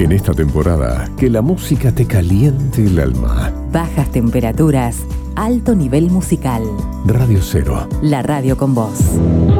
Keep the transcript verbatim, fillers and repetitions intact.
En esta temporada, que la música te caliente el alma. Bajas temperaturas, alto nivel musical. Radio Cero. La radio con vos.